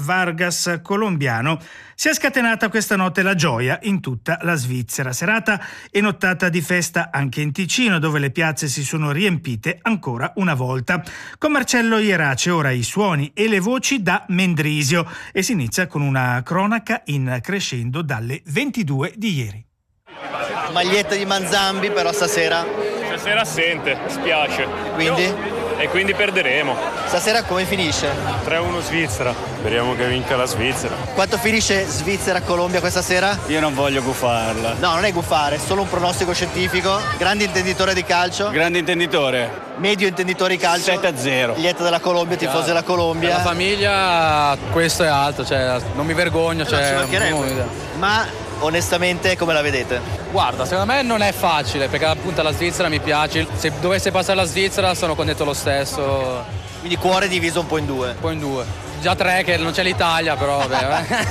Vargas colombiano, si è scatenata questa notte la gioia in tutta la Svizzera. Serata e nottata di festa anche in Ticino, dove le piazze si sono riempite ancora una volta. Con Marcello Ierace ora i suoni e le voci da Mendrisio, e si inizia con una cronaca in crescendo dalle 22 di ieri. Maglietta di Manzambi però stasera assente, spiace. Quindi? E quindi perderemo. Stasera come finisce? 3-1 Svizzera. Speriamo che vinca la Svizzera. Quanto finisce Svizzera-Colombia questa sera? Io non voglio guffarla. No, non è gufare, è solo un pronostico scientifico. Grande intenditore di calcio. Grande intenditore. Medio intenditore di calcio. 7-0. Lieta della Colombia, tifoso della Colombia. La famiglia, questo è alto, cioè non mi vergogno. Ma onestamente come la vedete? Guarda, secondo me non è facile, perché appunto la Svizzera mi piace. Se dovesse passare la Svizzera sono contento lo stesso. Quindi cuore diviso un po' in due. Un po' in due. Già 3 che non c'è l'Italia, però vabbè.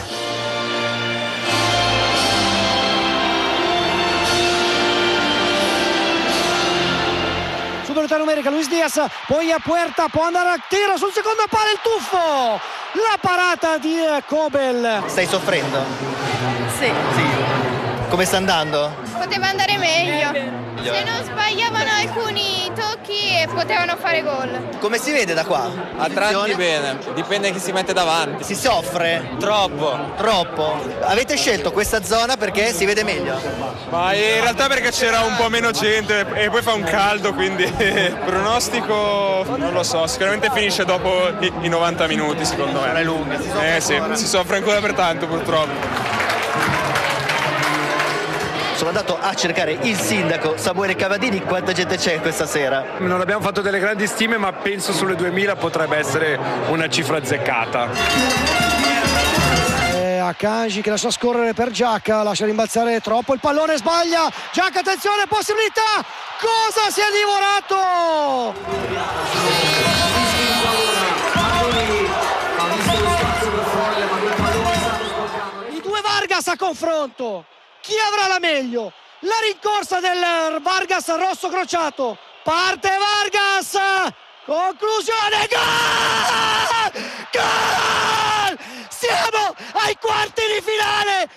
Superiorità numerica, Luis Diaz, poi a Puerta, può andare a tiro sul secondo palo, il tuffo! La parata di Kobel. Stai soffrendo? Sì. Come sta andando? Poteva andare meglio. Se non sbagliavano alcuni tocchi potevano fare gol. Come si vede da qua? A tratti bene, dipende chi si mette davanti. Si soffre? Troppo. Avete scelto questa zona perché si vede meglio? Ma in realtà perché c'era un po' meno gente e poi fa un caldo, quindi pronostico non lo so, sicuramente finisce dopo i 90 minuti secondo me. Sono lunghe. Sì, si soffre ancora per tanto purtroppo. Sono andato a cercare il sindaco Samuele Cavadini. Quanta gente c'è questa sera? Non abbiamo fatto delle grandi stime, ma penso sulle 2000 potrebbe essere una cifra azzeccata. Akanji che lascia scorrere per Giacca, lascia rimbalzare troppo il pallone, sbaglia Giacca, attenzione, possibilità, cosa si è divorato? I due Vargas a confronto, chi avrà la meglio? La rincorsa del Vargas rosso crociato, parte Vargas, conclusione, gol! Gol! Siamo ai quarti di finale!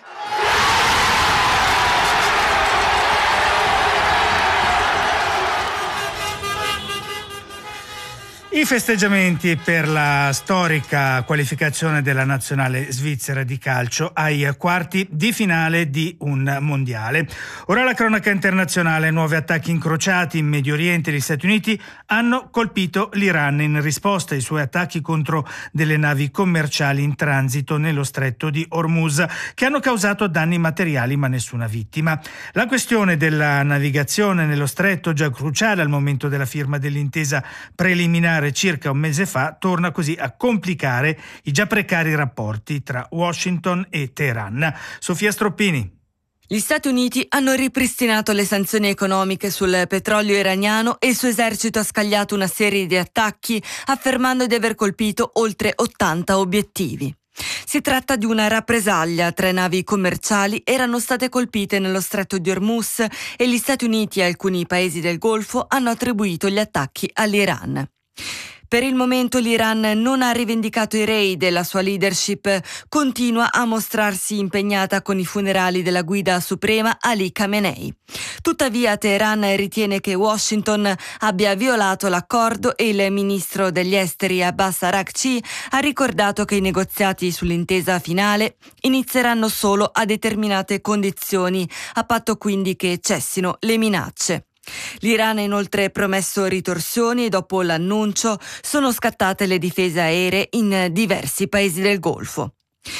I festeggiamenti per la storica qualificazione della nazionale svizzera di calcio ai quarti di finale di un mondiale. Ora la cronaca internazionale: nuovi attacchi incrociati in Medio Oriente. Gli Stati Uniti hanno colpito l'Iran in risposta ai suoi attacchi contro delle navi commerciali in transito nello stretto di Hormuz, che hanno causato danni materiali ma nessuna vittima. La questione della navigazione nello stretto, già cruciale al momento della firma dell'intesa preliminare circa un mese fa, torna così a complicare i già precari rapporti tra Washington e Teheran. Sofia Stroppini. Gli Stati Uniti hanno ripristinato le sanzioni economiche sul petrolio iraniano e il suo esercito ha scagliato una serie di attacchi, affermando di aver colpito oltre 80 obiettivi. Si tratta di una rappresaglia. 3 navi commerciali erano state colpite nello stretto di Hormuz e gli Stati Uniti e alcuni paesi del Golfo hanno attribuito gli attacchi all'Iran. Per il momento l'Iran non ha rivendicato i raid e la sua leadership continua a mostrarsi impegnata con i funerali della guida suprema Ali Khamenei. Tuttavia Teheran ritiene che Washington abbia violato l'accordo e il ministro degli esteri Abbas Araghchi ha ricordato che i negoziati sull'intesa finale inizieranno solo a determinate condizioni, a patto quindi che cessino le minacce. L'Iran ha inoltre promesso ritorsioni e dopo l'annuncio sono scattate le difese aeree in diversi paesi del Golfo.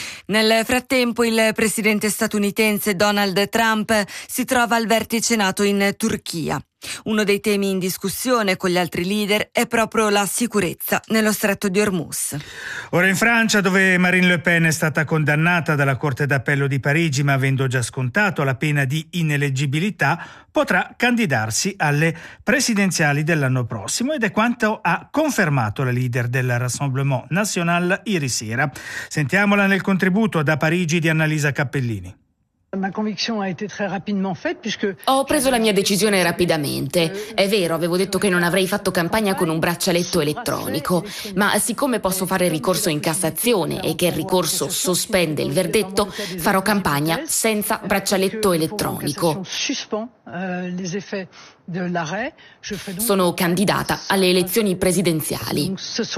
Nel frattempo il presidente statunitense Donald Trump si trova al vertice NATO in Turchia. Uno dei temi in discussione con gli altri leader è proprio la sicurezza nello stretto di Hormuz. Ora in Francia, dove Marine Le Pen è stata condannata dalla Corte d'Appello di Parigi, ma avendo già scontato la pena di ineleggibilità, potrà candidarsi alle presidenziali dell'anno prossimo, ed è quanto ha confermato la leader del Rassemblement National ieri sera. Sentiamola nel contributo da Parigi di Annalisa Cappellini. Ho preso la mia decisione rapidamente. È vero, avevo detto che non avrei fatto campagna con un braccialetto elettronico, ma siccome posso fare ricorso in Cassazione e che il ricorso sospende il verdetto, farò campagna senza braccialetto elettronico. Sono candidata alle elezioni presidenziali.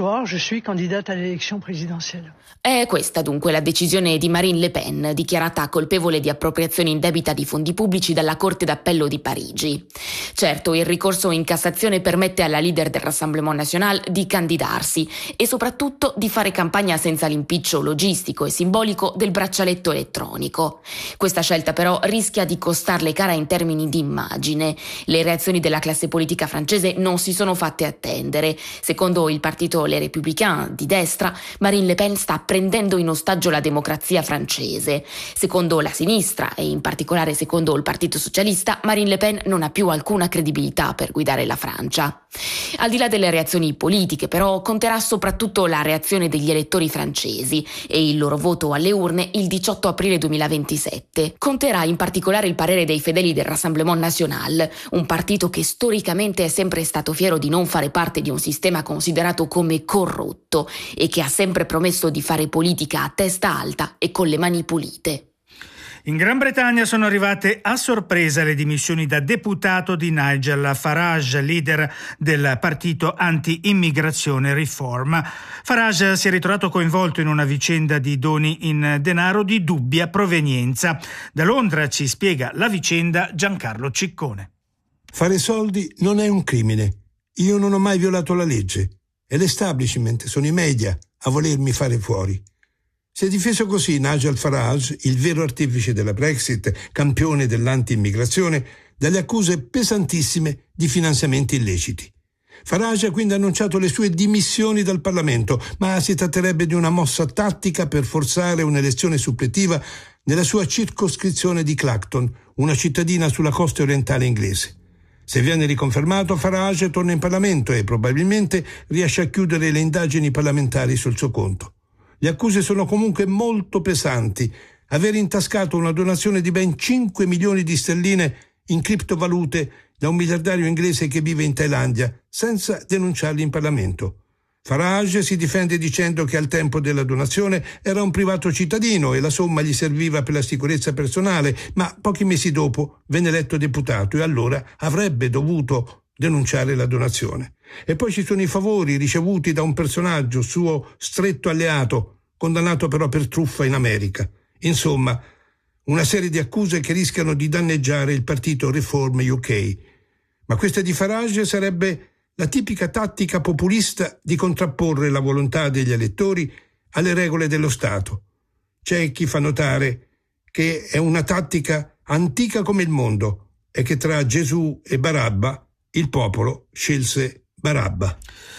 È questa dunque la decisione di Marine Le Pen, dichiarata colpevole di appropriazione indebita di fondi pubblici dalla Corte d'Appello di Parigi. Certo, il ricorso in Cassazione permette alla leader del Rassemblement National di candidarsi e soprattutto di fare campagna senza l'impiccio logistico e simbolico del braccialetto elettronico. Questa scelta però rischia di costarle cara in termini di immagine. Le reazioni della classe politica francese non si sono fatte attendere. Secondo il partito Les Républicains di destra, Marine Le Pen sta prendendo in ostaggio la democrazia francese. Secondo la sinistra e in particolare secondo il Partito Socialista, Marine Le Pen non ha più alcuna credibilità per guidare la Francia. Al di là delle reazioni politiche, però, conterà soprattutto la reazione degli elettori francesi e il loro voto alle urne il 18 aprile 2027. Conterà in particolare il parere dei fedeli del Rassemblement National, un partito che storicamente è sempre stato fiero di non fare parte di un sistema considerato come corrotto e che ha sempre promesso di fare politica a testa alta e con le mani pulite. In Gran Bretagna sono arrivate a sorpresa le dimissioni da deputato di Nigel Farage, leader del partito anti-immigrazione Reform. Farage si è ritrovato coinvolto in una vicenda di doni in denaro di dubbia provenienza. Da Londra ci spiega la vicenda Giancarlo Ciccone. Fare soldi non è un crimine. Io non ho mai violato la legge. È l'establishment, sono i media a volermi fare fuori. Si è difeso così Nigel Farage, il vero artefice della Brexit, campione dell'anti-immigrazione, dalle accuse pesantissime di finanziamenti illeciti. Farage ha quindi annunciato le sue dimissioni dal Parlamento, ma si tratterebbe di una mossa tattica per forzare un'elezione suppletiva nella sua circoscrizione di Clacton, una cittadina sulla costa orientale inglese. Se viene riconfermato, Farage torna in Parlamento e probabilmente riesce a chiudere le indagini parlamentari sul suo conto. Le accuse sono comunque molto pesanti. Aver intascato una donazione di ben 5 milioni di sterline in criptovalute da un miliardario inglese che vive in Thailandia, senza denunciarli in Parlamento. Farage si difende dicendo che al tempo della donazione era un privato cittadino e la somma gli serviva per la sicurezza personale, ma pochi mesi dopo venne eletto deputato e allora avrebbe dovuto denunciare la donazione. E poi ci sono i favori ricevuti da un personaggio, suo stretto alleato, condannato però per truffa in America. Insomma, una serie di accuse che rischiano di danneggiare il partito Reform UK. Ma questa di Farage sarebbe la tipica tattica populista di contrapporre la volontà degli elettori alle regole dello Stato. C'è chi fa notare che è una tattica antica come il mondo e che tra Gesù e Barabba il popolo scelse Barabba.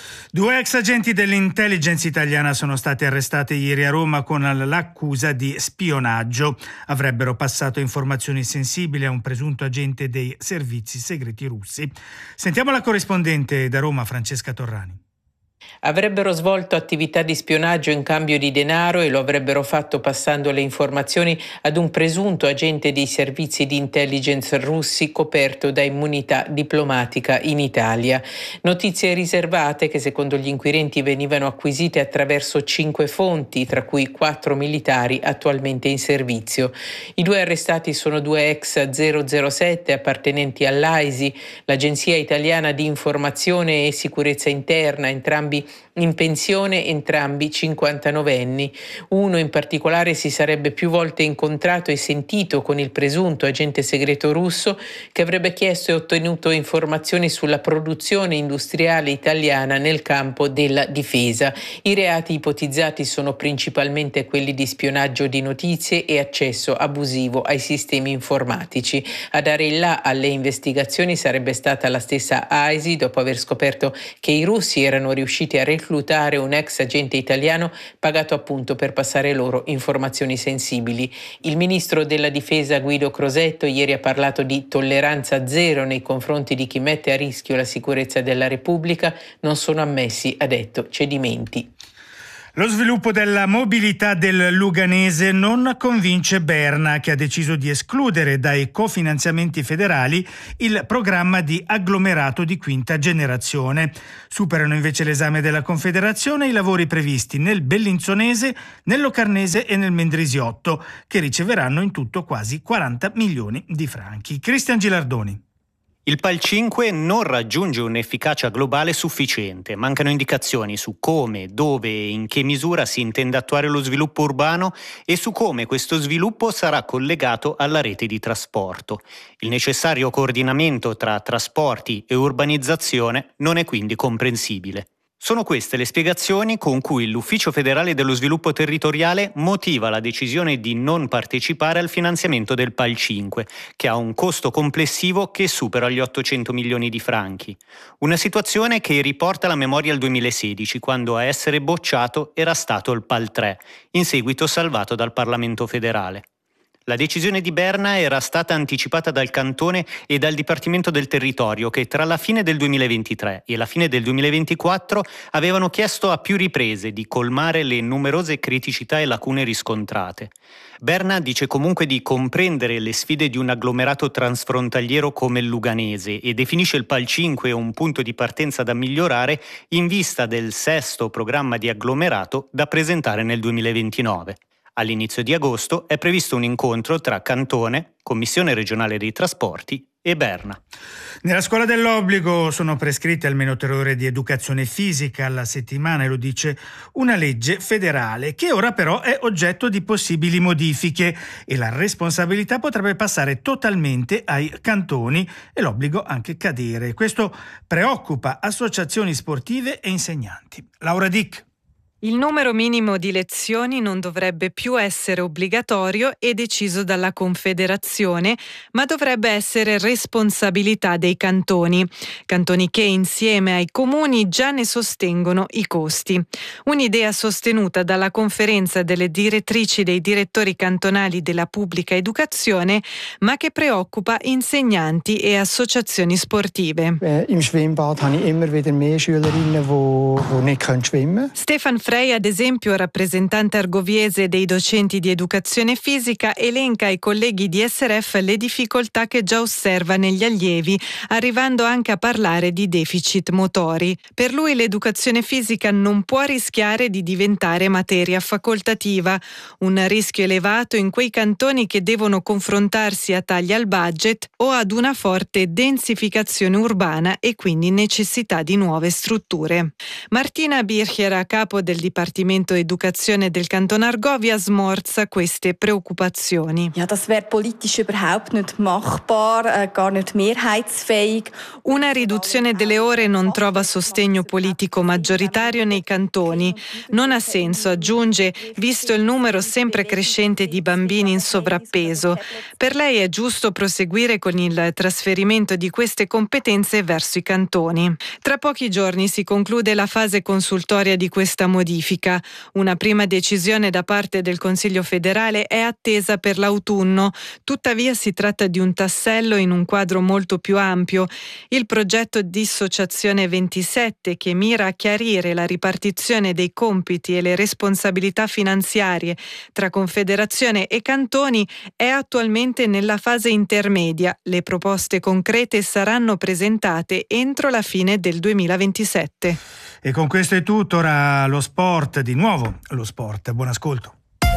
2 ex agenti dell'intelligence italiana sono stati arrestati ieri a Roma con l'accusa di spionaggio. Avrebbero passato informazioni sensibili a un presunto agente dei servizi segreti russi. Sentiamo la corrispondente da Roma, Francesca Torrani. Avrebbero svolto attività di spionaggio in cambio di denaro e lo avrebbero fatto passando le informazioni ad un presunto agente dei servizi di intelligence russi coperto da immunità diplomatica in Italia. Notizie riservate che secondo gli inquirenti venivano acquisite attraverso 5 fonti, tra cui 4 militari attualmente in servizio. I 2 arrestati sono 2 ex 007 appartenenti all'AISI, l'Agenzia Italiana di Informazione e Sicurezza Interna, entrambi in pensione, entrambi 59enni. Uno in particolare si sarebbe più volte incontrato e sentito con il presunto agente segreto russo che avrebbe chiesto e ottenuto informazioni sulla produzione industriale italiana nel campo della difesa. I reati ipotizzati sono principalmente quelli di spionaggio di notizie e accesso abusivo ai sistemi informatici. A dare il là alle investigazioni sarebbe stata la stessa AISI dopo aver scoperto che i russi erano riusciti a reclutare un ex agente italiano pagato appunto per passare loro informazioni sensibili. Il ministro della difesa Guido Crosetto ieri ha parlato di tolleranza zero nei confronti di chi mette a rischio la sicurezza della Repubblica. Non sono ammessi, ha detto, cedimenti. Lo sviluppo della mobilità del Luganese non convince Berna, che ha deciso di escludere dai cofinanziamenti federali il programma di agglomerato di quinta generazione. Superano invece l'esame della Confederazione i lavori previsti nel Bellinzonese, nel Locarnese e nel Mendrisiotto, che riceveranno in tutto quasi 40 milioni di franchi. Cristian Gilardoni. Il PAL 5 non raggiunge un'efficacia globale sufficiente, mancano indicazioni su come, dove e in che misura si intende attuare lo sviluppo urbano e su come questo sviluppo sarà collegato alla rete di trasporto. Il necessario coordinamento tra trasporti e urbanizzazione non è quindi comprensibile. Sono queste le spiegazioni con cui l'Ufficio federale dello sviluppo territoriale motiva la decisione di non partecipare al finanziamento del PAL 5, che ha un costo complessivo che supera gli 800 milioni di franchi. Una situazione che riporta la memoria al 2016, quando a essere bocciato era stato il PAL 3, in seguito salvato dal Parlamento federale. La decisione di Berna era stata anticipata dal Cantone e dal Dipartimento del Territorio, che tra la fine del 2023 e la fine del 2024 avevano chiesto a più riprese di colmare le numerose criticità e lacune riscontrate. Berna dice comunque di comprendere le sfide di un agglomerato transfrontaliero come il Luganese e definisce il PAL 5 un punto di partenza da migliorare in vista del 6° programma di agglomerato da presentare nel 2029. All'inizio di agosto è previsto un incontro tra Cantone, Commissione regionale dei trasporti e Berna. Nella scuola dell'obbligo sono prescritte almeno 3 ore di educazione fisica alla settimana, e lo dice una legge federale che ora però è oggetto di possibili modifiche e la responsabilità potrebbe passare totalmente ai cantoni e l'obbligo anche cadere. Questo preoccupa associazioni sportive e insegnanti. Laura Dick. Il numero minimo di lezioni non dovrebbe più essere obbligatorio e deciso dalla Confederazione, ma dovrebbe essere responsabilità dei cantoni che insieme ai comuni già ne sostengono i costi. Un'idea sostenuta dalla Conferenza delle direttrici dei direttori cantonali della pubblica educazione, ma che preoccupa insegnanti e associazioni sportive. Im Schwimmbad habe ich immer wieder mehr Schülerinnen, die nicht schwimmen können. Stefan Frey, ad esempio, rappresentante argoviese dei docenti di educazione fisica, elenca ai colleghi di SRF le difficoltà che già osserva negli allievi, arrivando anche a parlare di deficit motori. Per lui l'educazione fisica non può rischiare di diventare materia facoltativa, un rischio elevato in quei cantoni che devono confrontarsi a tagli al budget o ad una forte densificazione urbana e quindi necessità di nuove strutture. Martina Bircher, a capo del Dipartimento Educazione del Canton Argovia, smorza queste preoccupazioni. Ja, das wäre politisch überhaupt nicht machbar, gar nicht mehrheitsfähig. Una riduzione delle ore non trova sostegno politico maggioritario nei cantoni. Non ha senso, aggiunge, visto il numero sempre crescente di bambini in sovrappeso. Per lei è giusto proseguire con il trasferimento di queste competenze verso i cantoni. Tra pochi giorni si conclude la fase consultoria di questa modifica. Una prima decisione da parte del Consiglio federale è attesa per l'autunno, tuttavia si tratta di un tassello in un quadro molto più ampio. Il progetto Dissociazione 27, che mira a chiarire la ripartizione dei compiti e le responsabilità finanziarie tra Confederazione e cantoni, è attualmente nella fase intermedia. Le proposte concrete saranno presentate entro la fine del 2027. E con questo è tutto, ora lo sport, di nuovo lo sport. Buon ascolto.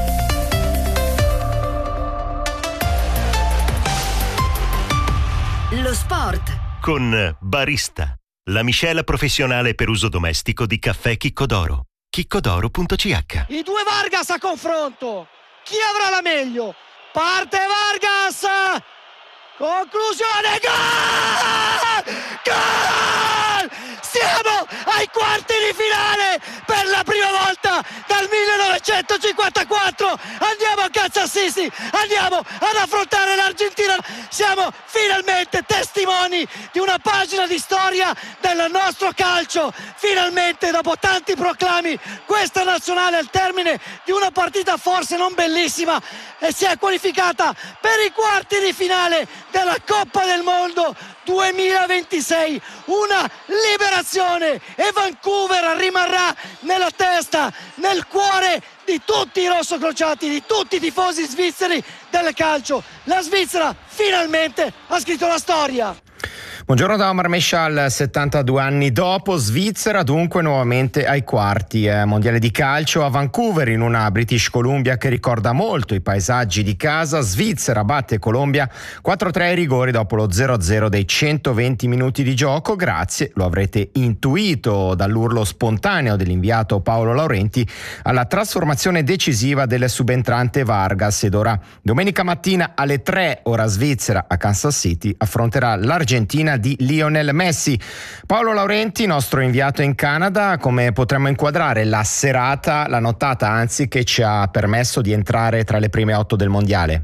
Lo sport con Barista, la miscela professionale per uso domestico di caffè Chiccodoro. Chiccodoro.ch. I due Vargas a confronto. Chi avrà la meglio? Parte Vargas. Conclusione, gol! Gol! Siamo ai quarti di finale per la prima volta dal 1954. Andiamo a Kansas City, andiamo ad affrontare l'Argentina. Siamo finalmente testimoni di una pagina di storia del nostro calcio. Finalmente, dopo tanti proclami, questa nazionale al termine di una partita forse non bellissima si è qualificata per i quarti di finale della Coppa del Mondo 2026, una liberazione, e Vancouver rimarrà nella testa, nel cuore di tutti i rossocrociati, di tutti i tifosi svizzeri del calcio. La Svizzera finalmente ha scritto la storia. Buongiorno da Omar Meshal. 72 anni dopo, Svizzera dunque nuovamente ai quarti mondiale di calcio a Vancouver, in una British Columbia che ricorda molto i paesaggi di casa. Svizzera batte Colombia 4-3 ai rigori dopo lo 0-0 dei 120 minuti di gioco, grazie, lo avrete intuito dall'urlo spontaneo dell'inviato Paolo Laurenti, alla trasformazione decisiva del subentrante Vargas. Ed ora domenica mattina alle 3 ora svizzera a Kansas City affronterà l'Argentina di Lionel Messi. Paolo Laurenti, nostro inviato in Canada, come potremmo inquadrare la serata, la nottata anzi, che ci ha permesso di entrare tra le prime 8 del mondiale?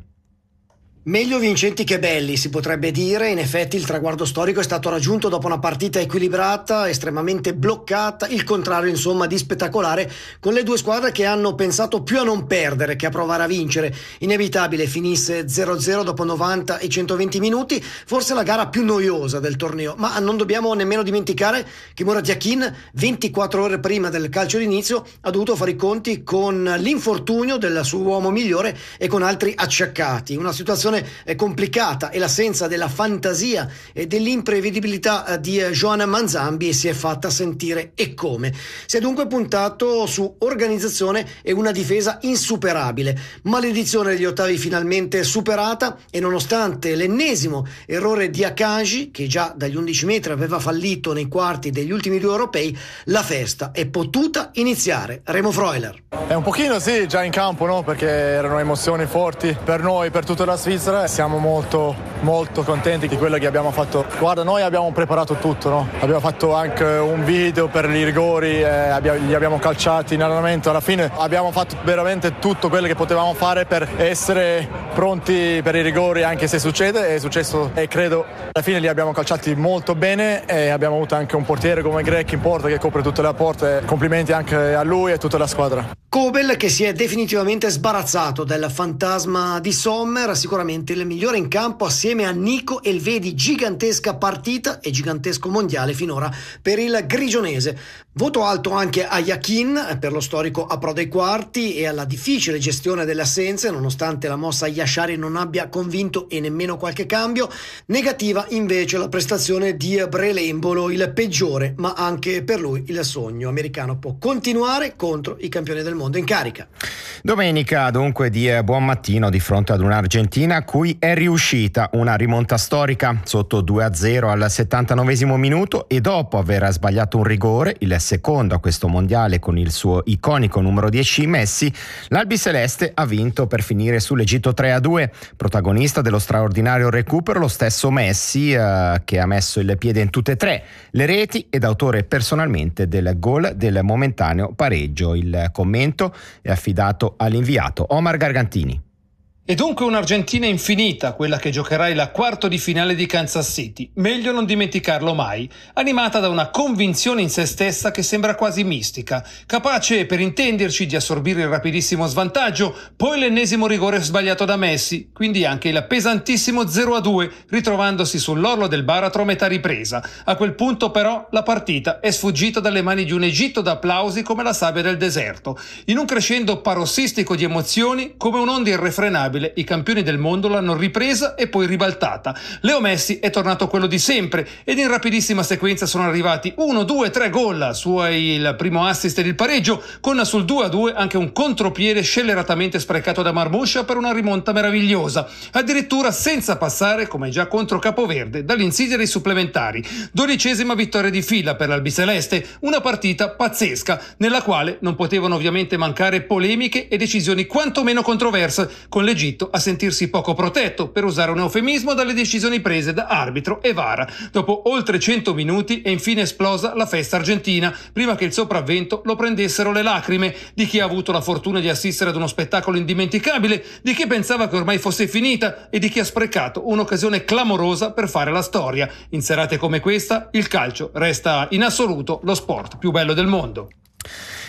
Meglio vincenti che belli, si potrebbe dire. In effetti il traguardo storico è stato raggiunto dopo una partita equilibrata, estremamente bloccata, il contrario insomma di spettacolare, con le due squadre che hanno pensato più a non perdere che a provare a vincere. Inevitabile finisse 0-0 dopo 90 e 120 minuti, forse la gara più noiosa del torneo, ma non dobbiamo nemmeno dimenticare che Murat Yakin, 24 ore prima del calcio d'inizio, ha dovuto fare i conti con l'infortunio del suo uomo migliore e con altri acciaccati. Una situazione è complicata, e l'assenza della fantasia e dell'imprevedibilità di Joan Manzambi si è fatta sentire, e come. Si è dunque puntato su organizzazione e una difesa insuperabile. Maledizione degli ottavi finalmente superata, e nonostante l'ennesimo errore di Akanji, che già dagli 11 metri aveva fallito nei quarti degli ultimi due europei, la festa è potuta iniziare. Remo Freuler. Un pochino sì, già in campo, no? Perché erano emozioni forti per noi, per tutta la Svizzera. Siamo molto contenti di quello che abbiamo fatto. Guarda, noi abbiamo preparato tutto, no? Abbiamo fatto anche un video per i rigori, li abbiamo calciati in allenamento. Alla fine abbiamo fatto veramente tutto quello che potevamo fare per essere pronti per i rigori, anche se succede, è successo, e credo alla fine li abbiamo calciati molto bene, e abbiamo avuto anche un portiere come Grech in porta che copre tutte le porte. Complimenti anche a lui e a tutta la squadra. Kobel, che si è definitivamente sbarazzato del fantasma di Sommer, sicuramente il migliore in campo assieme a Nico Elvedi. Gigantesca partita e gigantesco mondiale finora per il grigionese. Voto alto anche a Yakin per lo storico approdo ai quarti e alla difficile gestione delle assenze, nonostante la mossa Yashari non abbia convinto e nemmeno qualche cambio. Negativa invece la prestazione di Brelembolo, il peggiore, ma anche per lui il sogno americano può continuare contro i campioni del mondo in carica. Domenica dunque di buon mattino di fronte ad un'Argentina a cui è riuscita una rimonta storica sotto 2-0 al 79esimo minuto, e dopo aver sbagliato un rigore, il secondo a questo mondiale con il suo iconico numero 10 Messi, l'albiceleste ha vinto per finire sull'Egitto 3-2. Protagonista dello straordinario recupero lo stesso Messi, che ha messo il piede in tutte e tre le reti ed autore personalmente del gol del momentaneo pareggio. Il commento è affidato all'inviato Omar Gargantini. E dunque un'Argentina infinita, quella che giocherà il quarto di finale di Kansas City, meglio non dimenticarlo mai, animata da una convinzione in se stessa che sembra quasi mistica, capace, per intenderci, di assorbire il rapidissimo svantaggio, poi l'ennesimo rigore sbagliato da Messi, quindi anche il pesantissimo 0-2, ritrovandosi sull'orlo del baratro a metà ripresa. A quel punto però la partita è sfuggita dalle mani di un Egitto d'applausi come la sabbia del deserto. In un crescendo parossistico di emozioni, come un'onda irrefrenabile, i campioni del mondo l'hanno ripresa e poi ribaltata. Leo Messi è tornato quello di sempre ed in rapidissima sequenza sono arrivati 1, 2, 3 gol, suoi il primo assist ed il pareggio, con sul 2-2 anche un contropiede scelleratamente sprecato da Marmouche per una rimonta meravigliosa, addirittura senza passare, come già contro Capoverde, dall'insidia dei supplementari. 12ª vittoria di fila per l'albiceleste, una partita pazzesca nella quale non potevano ovviamente mancare polemiche e decisioni quantomeno controverse, con l'Egitto a sentirsi poco protetto, per usare un eufemismo, dalle decisioni prese da arbitro e VAR. Dopo oltre 100 minuti è infine esplosa la festa argentina, prima che il sopravvento lo prendessero le lacrime di chi ha avuto la fortuna di assistere ad uno spettacolo indimenticabile, di chi pensava che ormai fosse finita e di chi ha sprecato un'occasione clamorosa per fare la storia. In serate come questa il calcio resta in assoluto lo sport più bello del mondo.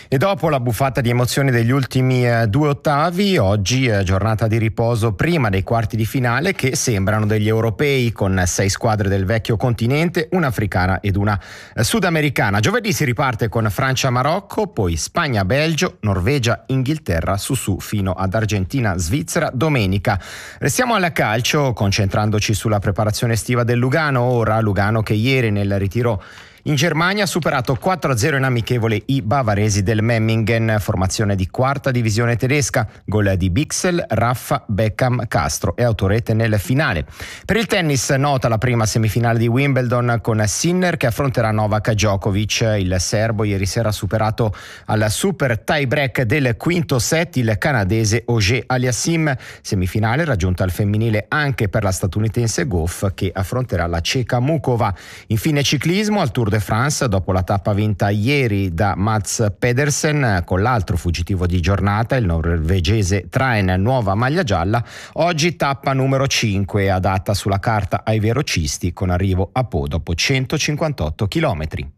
E dopo la buffata di emozioni degli ultimi 2 ottavi, oggi giornata di riposo prima dei quarti di finale che sembrano degli europei, con 6 squadre del vecchio continente, una africana ed una sudamericana. Giovedì si riparte con Francia-Marocco, poi Spagna-Belgio, Norvegia-Inghilterra, su fino ad Argentina-Svizzera domenica. Restiamo al calcio, concentrandoci sulla preparazione estiva del Lugano. Ora Lugano che ieri nel ritiro in Germania ha superato 4-0 in amichevole i bavaresi del Memmingen, formazione di 4ª divisione tedesca, gol di Bixel, Raffa, Beckham, Castro e autorete nel finale. Per il tennis nota la prima semifinale di Wimbledon con Sinner che affronterà Novak Djokovic. Il serbo ieri sera ha superato al super tie break del quinto set il canadese Auger Aliassime, semifinale raggiunta al femminile anche per la statunitense Goff che affronterà la ceca Mukova. Infine ciclismo al Tour de France, dopo la tappa vinta ieri da Mats Pedersen con l'altro fuggitivo di giornata, il norvegese Traen, nuova maglia gialla. Oggi tappa numero 5 adatta sulla carta ai velocisti con arrivo a Po dopo 158 chilometri.